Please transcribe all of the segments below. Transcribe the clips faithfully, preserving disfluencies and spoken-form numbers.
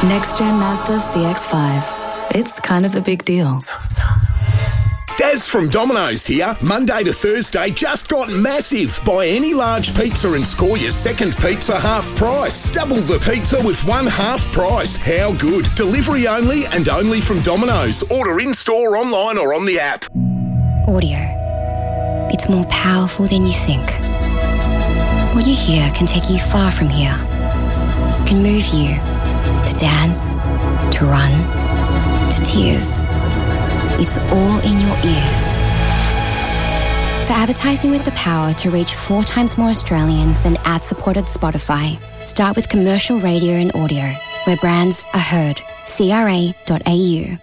Next-gen Mazda C X five. It's kind of a big deal. Daz from Domino's here. Monday to Thursday just got massive. Buy any large pizza and score your second pizza half price. Double the pizza with one half price. How good? Delivery only and only from Domino's. Order in-store, online or on the app. Audio. It's more powerful than you think. What you hear can take you far from here. It can move you to dance, to run, to tears. It's all in your ears. For advertising with the power to reach four times more Australians than ad-supported Spotify, start with commercial radio and audio, where brands are heard. C R A dot A U.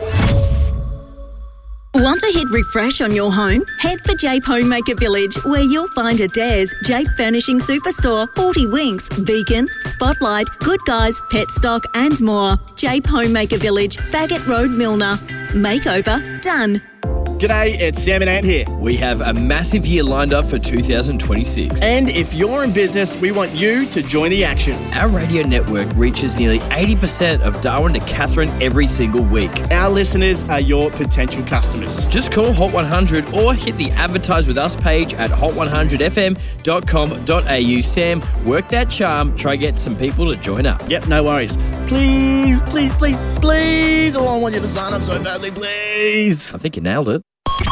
Want to hit refresh on your home? Head for Jape Homemaker Village, where you'll find Adairs, Jape Furnishing Superstore, forty Winks, Beacon, Spotlight, Good Guys, Pet Stock and more. Jape Homemaker Village, Faggot Road, Milner. Makeover done. G'day, it's Sam and Ant here. We have a massive year lined up for two thousand twenty-six. And if you're in business, we want you to join the action. Our radio network reaches nearly eighty percent of Darwin to Katherine every single week. Our listeners are your potential customers. Just call Hot one hundred or hit the Advertise With Us page at hot one hundred f m dot com dot a u. Sam, work that charm. Try get some people to join up. Yep, no worries. Please, please, please, please. Oh, I want you to sign up so badly, please. I think you nailed it.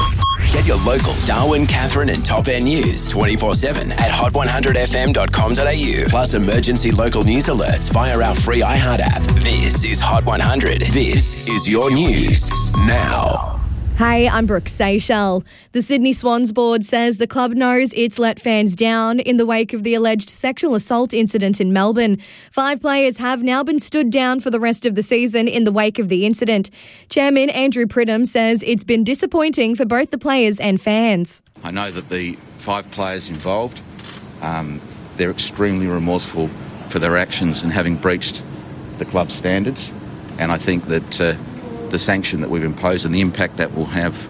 Get your local Darwin, Katherine and Top End news twenty-four seven at hot one hundred f m dot com dot a u. Plus emergency local news alerts via our free iHeart app. This is Hot one hundred. This is your news now. Hey, I'm Brooke Seychelles. The Sydney Swans board says the club knows it's let fans down in the wake of the alleged sexual assault incident in Melbourne. Five players have now been stood down for the rest of the season in the wake of the incident. Chairman Andrew Pridham says it's been disappointing for both the players and fans. I know that the five players involved, um, they're extremely remorseful for their actions and having breached the club's standards. And I think that uh, the sanction that we've imposed and the impact that will have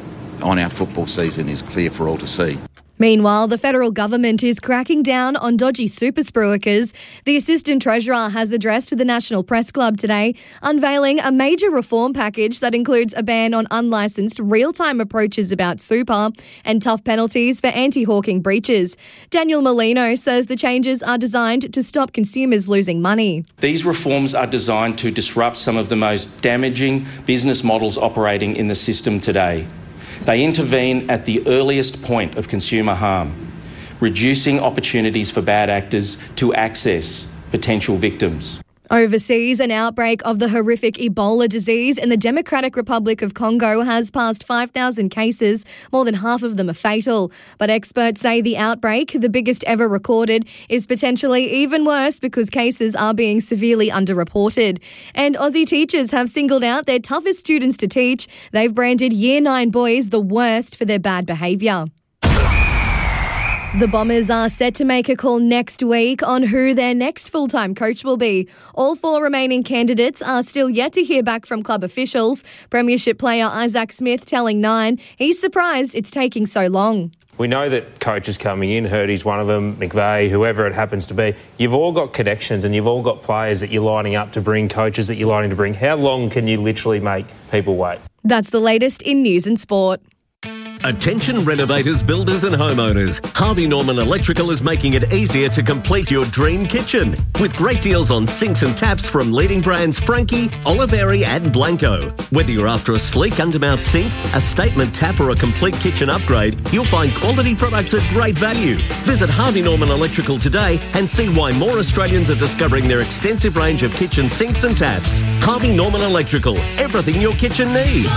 on our football season is clear for all to see. Meanwhile, the federal government is cracking down on dodgy super spruikers. The Assistant Treasurer has addressed the National Press Club today, unveiling a major reform package that includes a ban on unlicensed real-time approaches about super and tough penalties for anti-hawking breaches. Daniel Molino says the changes are designed to stop consumers losing money. These reforms are designed to disrupt some of the most damaging business models operating in the system today. They intervene at the earliest point of consumer harm, reducing opportunities for bad actors to access potential victims. Overseas, an outbreak of the horrific Ebola disease in the Democratic Republic of Congo has passed five thousand cases. More than half of them are fatal. But experts say the outbreak, the biggest ever recorded, is potentially even worse because cases are being severely underreported. And Aussie teachers have singled out their toughest students to teach. They've branded Year nine boys the worst for their bad behaviour. The Bombers are set to make a call next week on who their next full-time coach will be. All four remaining candidates are still yet to hear back from club officials. Premiership player Isaac Smith telling Nine he's surprised it's taking so long. We know that coaches coming in, Hurdy's one of them, McVeigh, whoever it happens to be, you've all got connections and you've all got players that you're lining up to bring, coaches that you're lining to bring. How long can you literally make people wait? That's the latest in news and sport. Attention renovators, builders and homeowners. Harvey Norman Electrical is making it easier to complete your dream kitchen. With great deals on sinks and taps from leading brands Frankie, Oliveri and Blanco. Whether you're after a sleek undermount sink, a statement tap or a complete kitchen upgrade, you'll find quality products at great value. Visit Harvey Norman Electrical today and see why more Australians are discovering their extensive range of kitchen sinks and taps. Harvey Norman Electrical, everything your kitchen needs.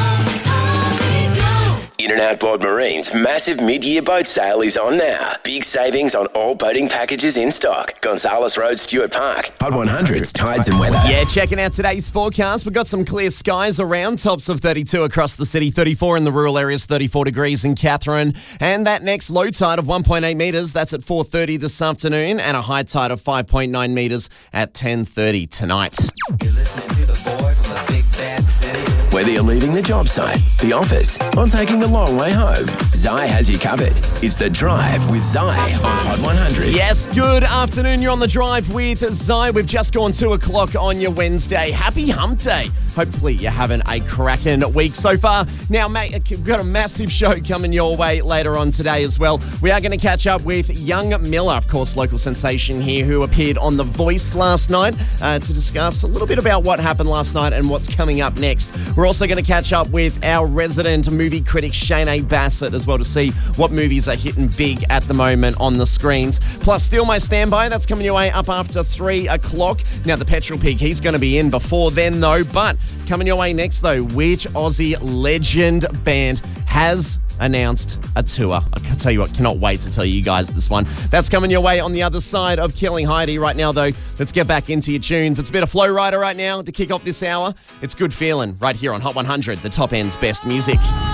In and Outboard Marine's massive mid-year boat sale is on now. Big savings on all boating packages in stock. Gonzales Road, Stuart Park. Hot one hundred's Tides and Weather. Yeah, checking out today's forecast. We've got some clear skies around. Tops of thirty-two across the city, thirty-four in the rural areas, thirty-four degrees in Katherine. And that next low tide of one point eight metres, that's at four thirty this afternoon. And a high tide of five point nine metres at ten thirty tonight. You're listening to the boy from the big bad city. Whether you're leaving the job site, the office, or taking the long way home, Zai has you covered. It's The Drive with Zai on Hot one hundred. Yes, good afternoon. You're on The Drive with Zai. We've just gone two o'clock on your Wednesday. Happy Hump Day. Hopefully you're having a cracking week so far. Now, mate, we've got a massive show coming your way later on today as well. We are going to catch up with Young Miller, of course, local sensation here, who appeared on The Voice last night uh, to discuss a little bit about what happened last night and what's coming up next. We're also going to catch up with our resident movie critic, Shane Bassett, as well, to see what movies are hitting big at the moment on the screens. Plus, Steal My Standby, that's coming your way up after three o'clock. Now, the Petrol Pig, he's going to be in before then, though, but coming your way next, though, which Aussie legend band has announced a tour? I can tell you what, cannot wait to tell you guys this one. That's coming your way on the other side of Killing Heidi. Right now, though, let's get back into your tunes. It's a bit of Flow Rider right now to kick off this hour. It's Good Feeling right here on Hot one hundred, the top end's best music.